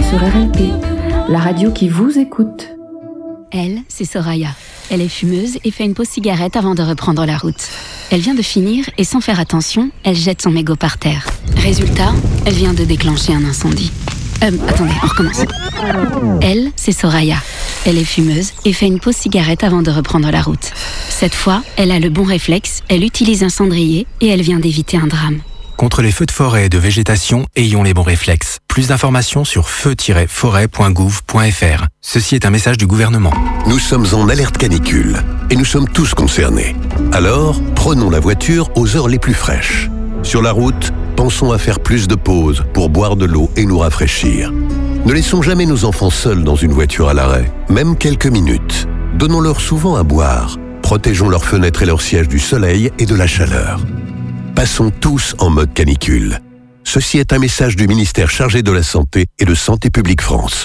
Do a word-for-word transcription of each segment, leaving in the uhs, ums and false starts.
sur R L P, la radio qui vous écoute. Elle, c'est Soraya. Elle est fumeuse et fait une pause cigarette avant de reprendre la route. Elle vient de finir et sans faire attention, elle jette son mégot par terre. Résultat, elle vient de déclencher un incendie. Euh, attendez, on recommence. Elle, c'est Soraya. Elle est fumeuse et fait une pause cigarette avant de reprendre la route. Cette fois, elle a le bon réflexe, elle utilise un cendrier et elle vient d'éviter un drame. Contre les feux de forêt et de végétation, ayons les bons réflexes. Plus d'informations sur feu tiret forêt point gouv point f r. Ceci est un message du gouvernement. Nous sommes en alerte canicule et nous sommes tous concernés. Alors, prenons la voiture aux heures les plus fraîches. Sur la route, pensons à faire plus de pauses pour boire de l'eau et nous rafraîchir. Ne laissons jamais nos enfants seuls dans une voiture à l'arrêt, même quelques minutes. Donnons-leur souvent à boire. Protégeons leurs fenêtres et leurs sièges du soleil et de la chaleur. Passons tous en mode canicule. Ceci est un message du ministère chargé de la Santé et de Santé publique France.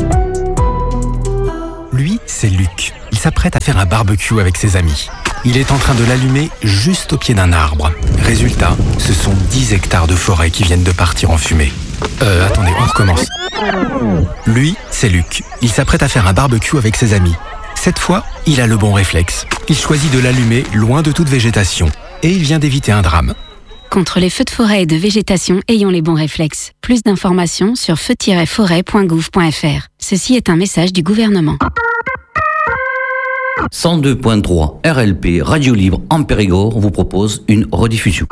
Lui, c'est Luc. Il s'apprête à faire un barbecue avec ses amis. Il est en train de l'allumer juste au pied d'un arbre. Résultat, ce sont dix hectares de forêt qui viennent de partir en fumée. Euh, attendez, on recommence. Lui, c'est Luc. Il s'apprête à faire un barbecue avec ses amis. Cette fois, il a le bon réflexe. Il choisit de l'allumer loin de toute végétation. Et il vient d'éviter un drame. Contre les feux de forêt et de végétation, ayons les bons réflexes. Plus d'informations sur feu tiret forêt point gouv point f r. Ceci est un message du gouvernement. cent deux point trois R L P Radio Libre en Périgord vous propose une rediffusion.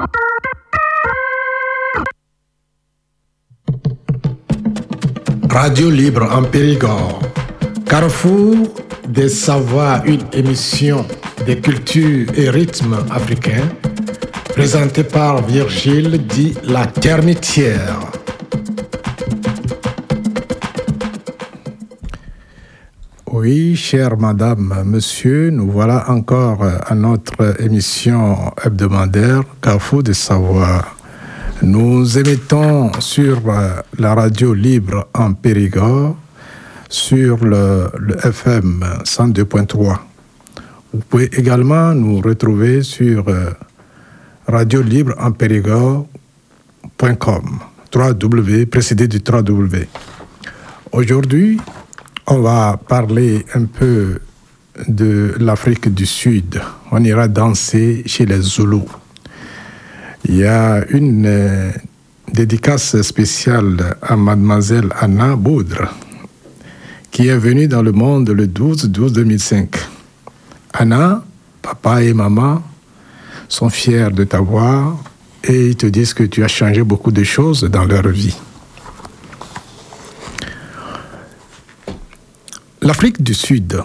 Radio Libre en Périgord. Carrefour des savoirs, une émission des cultures et rythmes africains, présentée par Virgile dit La Termitière. Oui, chère madame, monsieur, nous voilà encore à notre émission hebdomadaire Carrefour des savoirs. Nous émettons sur la radio libre en Périgord, sur le, le F M cent deux point trois. Vous pouvez également nous retrouver sur euh, radio libre en périgord point com, trois W, précédé du trois W. Aujourd'hui, on va parler un peu de l'Afrique du Sud. On ira danser chez les Zoulous. Il y a une euh, dédicace spéciale à mademoiselle Anna Boudre, qui est venue dans le monde le douze douze deux mille cinq. Anna, papa et maman sont fiers de t'avoir et ils te disent que tu as changé beaucoup de choses dans leur vie. L'Afrique du Sud,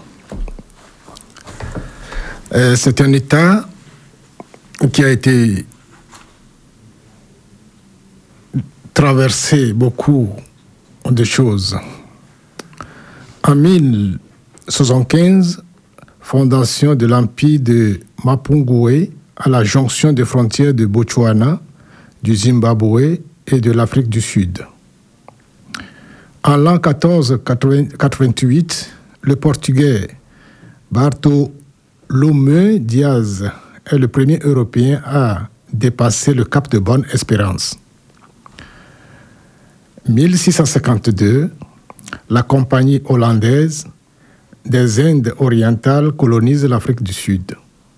euh, c'est un État qui a été traversé beaucoup de choses. En mille soixante-quinze, fondation de l'empire de Mapungwe à la jonction des frontières de Botswana, du Zimbabwe et de l'Afrique du Sud. En l'an quatorze quatre-vingt-huit, le Portugais Bartolomeu Diaz est le premier Européen à dépasser le cap de Bonne-Espérance. mille six cent cinquante-deux, la compagnie hollandaise des Indes orientales colonise l'Afrique du Sud.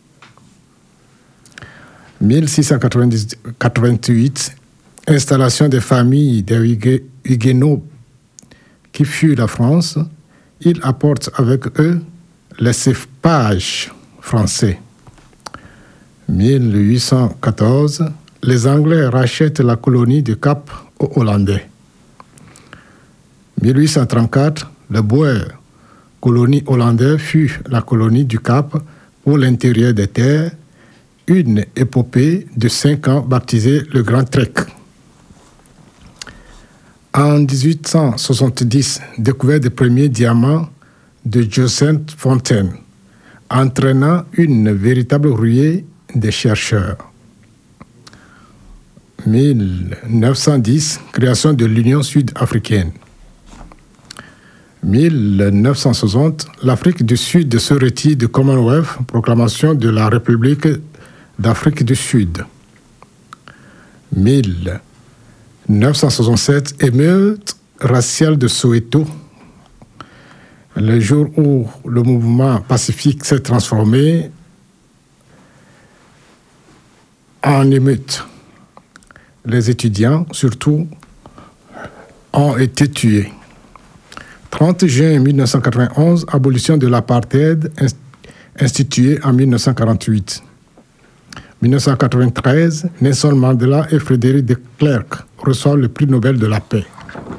mille six cent quatre-vingt-huit, installation des familles des Huguenots qui fuient la France, ils apportent avec eux les cépages français. mille huit cent quatorze, les Anglais rachètent la colonie du Cap aux Hollandais. mille huit cent trente-quatre, le Boer, colonie hollandaise, fut la colonie du Cap pour l'intérieur des terres, une épopée de cinq ans baptisée le Grand Trek. En dix-huit cent soixante-dix, découvert des premiers diamants de Joseph Fontaine, entraînant une véritable ruée des chercheurs. mille neuf cent dix, création de l'Union sud-africaine. mille neuf cent soixante, l'Afrique du Sud se retire du Commonwealth, proclamation de la République d'Afrique du Sud. mille neuf cent soixante-sept, émeute raciale de Soweto, le jour où le mouvement pacifique s'est transformé en émeute. Les étudiants, surtout, ont été tués. trente juin mille neuf cent quatre-vingt-onze, abolition de l'apartheid instituée en mille neuf cent quarante-huit. mille neuf cent quatre-vingt-treize, Nelson Mandela et Frédéric de Klerk reçoivent le prix Nobel de la paix.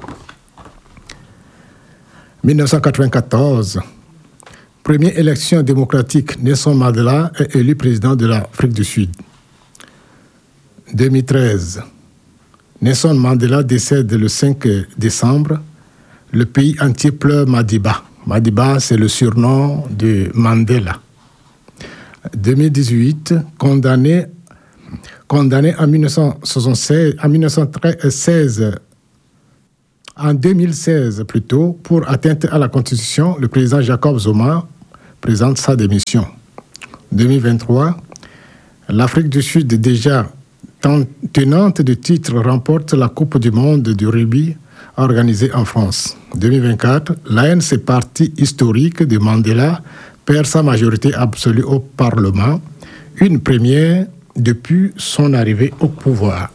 mille neuf cent quatre-vingt-quatorze, première élection démocratique, Nelson Mandela est élu président de l'Afrique du Sud. deux mille treize, Nelson Mandela décède le cinq décembre. Le pays entier pleure Madiba. Madiba, c'est le surnom de Mandela. deux mille dix-huit, condamné, condamné en mille neuf cent soixante-seize, en mille neuf cent seize, en deux mille seize plutôt, pour atteinte à la Constitution, le président Jacob Zuma présente sa démission. deux mille vingt-trois, l'Afrique du Sud, déjà tenante de titre, remporte la Coupe du monde du rugby organisée en France. deux mille vingt-quatre, l'A N C, parti historique de Mandela, perd sa majorité absolue au Parlement, une première depuis son arrivée au pouvoir.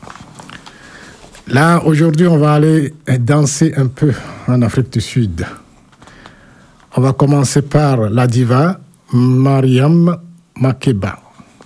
Là, aujourd'hui, on va aller danser un peu en Afrique du Sud. On va commencer par la diva Mariam Makeba.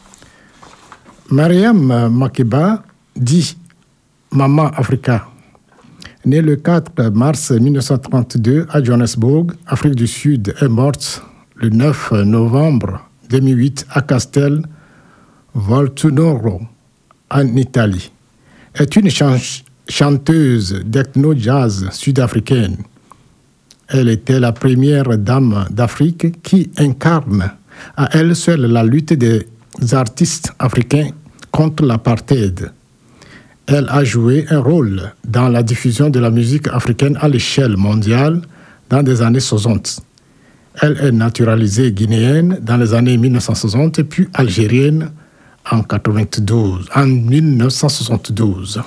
Mariam Makeba, dit Maman Africa, née le quatre mars mille neuf cent trente-deux à Johannesburg, Afrique du Sud, est morte le neuf novembre deux mille huit à Castel Volturno, en Italie. Est une ch- chanteuse d'ethno-jazz sud-africaine. Elle était la première dame d'Afrique qui incarne à elle seule la lutte des artistes africains contre l'apartheid. Elle a joué un rôle dans la diffusion de la musique africaine à l'échelle mondiale dans les années soixante. Elle est naturalisée guinéenne dans les années mille neuf cent soixante, puis algérienne en, quatre-vingt-douze, en mille neuf cent soixante-douze.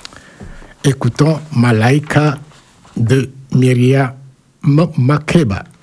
Écoutons Malaika de Myriam Makeba.